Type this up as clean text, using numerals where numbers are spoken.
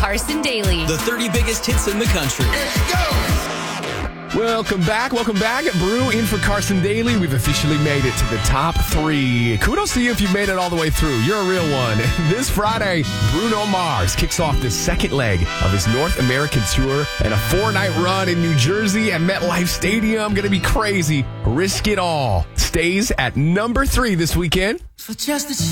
Carson Daly. The 30 biggest hits in the country. Welcome back. Brew in for Carson Daly. We've officially made it to the top 3. Kudos to you if you made it all the way through. You're a real one. This Friday, Bruno Mars kicks off the second leg of his North American tour and a 4-night run in New Jersey at MetLife Stadium. Going to be crazy. Risk It All stays at number 3 this weekend. For just a